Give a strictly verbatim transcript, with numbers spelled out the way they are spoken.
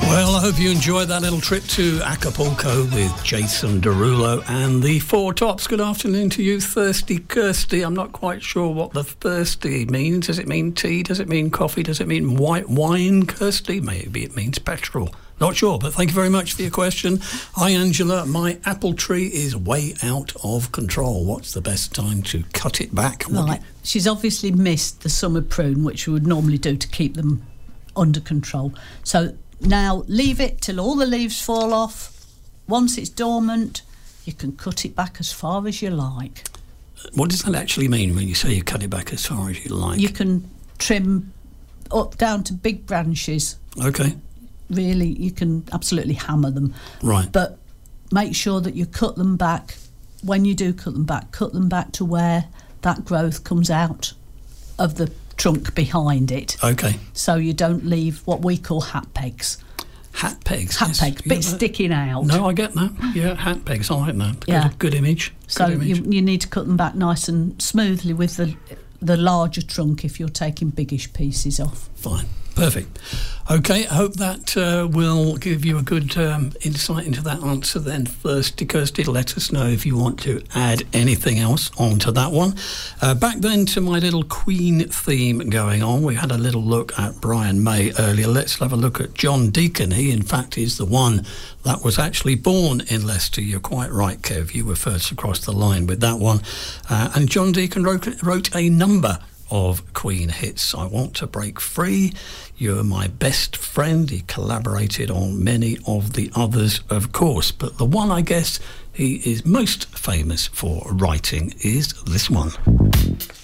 Well, I hope you enjoyed that little trip to Acapulco with Jason Derulo and the Four Tops. Good afternoon to you, Thirsty Kirsty. I'm not quite sure what the thirsty means. Does it mean tea? Does it mean coffee? Does it mean white wine, Kirsty? Maybe it means petrol. Not sure, but thank you very much for your question. Hi, Angela. My apple tree is way out of control. What's the best time to cut it back? Right. She's obviously missed the summer prune, which we would normally do to keep them under control. So now leave it till all the leaves fall off. Once it's dormant, you can cut it back as far as you like. What does that actually mean when you say you cut it back as far as you like? You can trim up down to big branches. Okay. Really, you can absolutely hammer them. Right. But make sure that you cut them back. When you do cut them back, cut them back to where that growth comes out of the trunk behind it. Okay. So you don't leave what we call hat pegs. Hat pegs? Hat yes. pegs, Yeah, bits that, sticking out. No, I get that. Yeah, hat pegs, I like that. Good, Yeah. good image. Good so image. You, you need to cut them back nice and smoothly with the the larger trunk if you're taking biggish pieces off. Fine. Perfect. Okay, I hope that uh, will give you a good um, insight into that answer then, Thirsty Kirsty. Let us know if you want to add anything else onto that one. Uh, back then to my little Queen theme going on. We had a little look at Brian May earlier. Let's have a look at John Deacon. He, in fact, is the one that was actually born in Leicester. You're quite right, Kev. You were first across the line with that one. Uh, and John Deacon wrote, wrote a number of Queen hits. I Want to Break Free, You're My Best Friend. He collaborated on many of the others, of course, but the one I guess he is most famous for writing is this one.